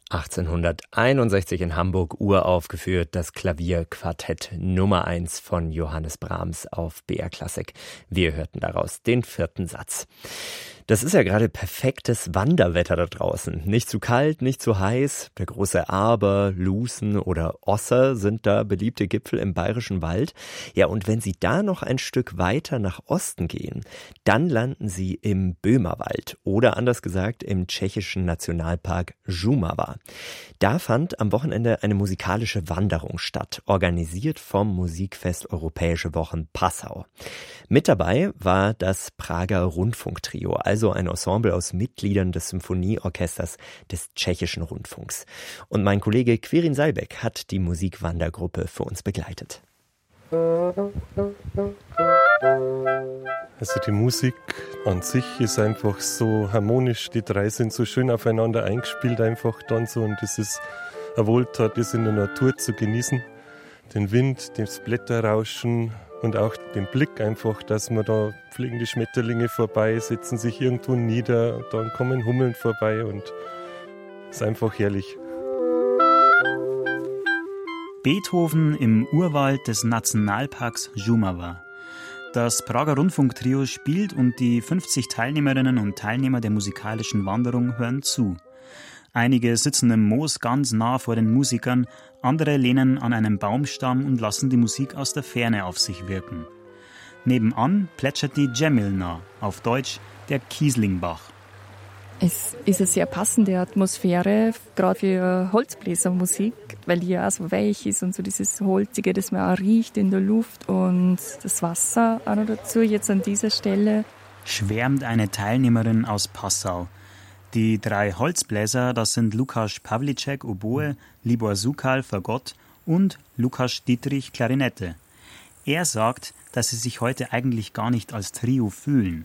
1861 in Hamburg uraufgeführt, das Klavierquartett Nummer 1 von Johannes Brahms auf BR Klassik. Wir hörten daraus den 4. Satz. Das ist ja gerade perfektes Wanderwetter da draußen. Nicht zu kalt, nicht zu heiß. Der große Arber, Lußen oder Osser sind da beliebte Gipfel im Bayerischen Wald. Ja, und wenn Sie da noch ein Stück weiter nach Osten gehen, dann landen Sie im Böhmerwald oder anders gesagt im tschechischen Nationalpark Šumava. Da fand am Wochenende eine musikalische Wanderung statt, organisiert vom Musikfest Europäische Wochen Passau. Mit dabei war das Prager Rundfunktrio, also ein Ensemble aus Mitgliedern des Symphonieorchesters des Tschechischen Rundfunks. Und mein Kollege Quirin Seilbeck hat die Musikwandergruppe für uns begleitet. Also die Musik an sich ist einfach so harmonisch, die drei sind so schön aufeinander eingespielt einfach dann so und es ist eine Wohltat, das in der Natur zu genießen. Den Wind, das Blätterrauschen und auch den Blick einfach, dass man da fliegen die Schmetterlinge vorbei, setzen sich irgendwo nieder, dann kommen Hummeln vorbei und es ist einfach herrlich. Beethoven im Urwald des Nationalparks Šumava. Das Prager Rundfunktrio spielt und die 50 Teilnehmerinnen und Teilnehmer der musikalischen Wanderung hören zu. Einige sitzen im Moos ganz nah vor den Musikern, andere lehnen an einem Baumstamm und lassen die Musik aus der Ferne auf sich wirken. Nebenan plätschert die Jemilna, auf Deutsch der Kieslingbach. Es ist eine sehr passende Atmosphäre, gerade für Holzbläsermusik, weil die ja auch so weich ist und so dieses Holzige, das man auch riecht in der Luft und das Wasser auch noch dazu, jetzt an dieser Stelle. Schwärmt eine Teilnehmerin aus Passau. Die 3 Holzbläser, das sind Lukáš Pavlíček, Oboe, Libor Sukal, Fagott und Lukáš Dietrich, Klarinette. Er sagt, dass sie sich heute eigentlich gar nicht als Trio fühlen.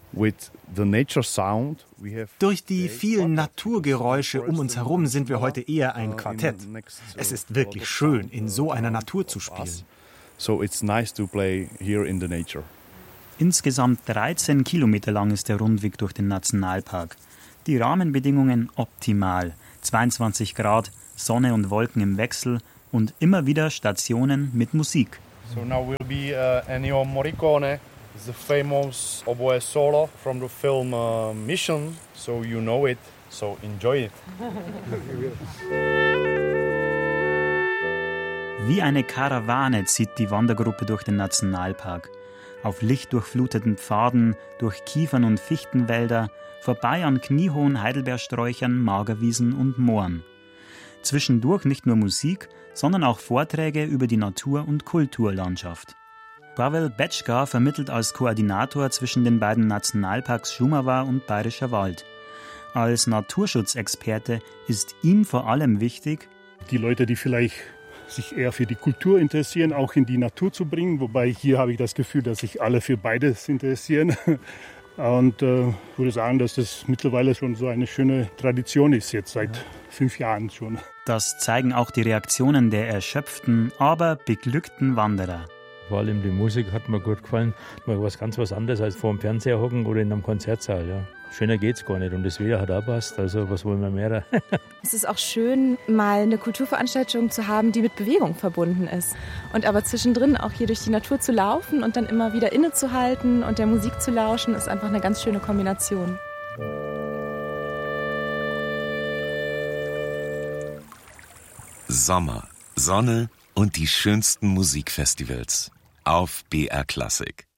Durch die vielen Naturgeräusche um uns herum sind wir heute eher ein Quartett. Es ist wirklich schön, in so einer Natur zu spielen. Insgesamt 13 Kilometer lang ist der Rundweg durch den Nationalpark. Die Rahmenbedingungen optimal. 22 Grad, Sonne und Wolken im Wechsel und immer wieder Stationen mit Musik. So now will be Ennio Morricone, the famous oboe solo from the film Mission. So you know it, so enjoy it. Wie eine Karawane zieht die Wandergruppe durch den Nationalpark. Auf lichtdurchfluteten Pfaden, durch Kiefern- und Fichtenwälder, vorbei an kniehohen Heidelbeersträuchern, Magerwiesen und Mooren. Zwischendurch nicht nur Musik, sondern auch Vorträge über die Natur- und Kulturlandschaft. Pavel Betschka vermittelt als Koordinator zwischen den beiden Nationalparks Šumava und Bayerischer Wald. Als Naturschutzexperte ist ihm vor allem wichtig, die Leute, die vielleicht sich eher für die Kultur interessieren, auch in die Natur zu bringen. Wobei hier habe ich das Gefühl, dass sich alle für beides interessieren. Und würde sagen, dass das mittlerweile schon so eine schöne Tradition ist, jetzt seit 5 Jahren schon. Das zeigen auch die Reaktionen der erschöpften, aber beglückten Wanderer. Vor allem die Musik hat mir gut gefallen. Mal was anderes als vor dem Fernseher hocken oder in einem Konzertsaal. Ja. Schöner geht's gar nicht und das Wetter hat auch passt. Also was wollen wir mehr? Es ist auch schön, mal eine Kulturveranstaltung zu haben, die mit Bewegung verbunden ist. Und aber zwischendrin auch hier durch die Natur zu laufen und dann immer wieder innezuhalten und der Musik zu lauschen, ist einfach eine ganz schöne Kombination. Sommer, Sonne und die schönsten Musikfestivals auf BR Klassik.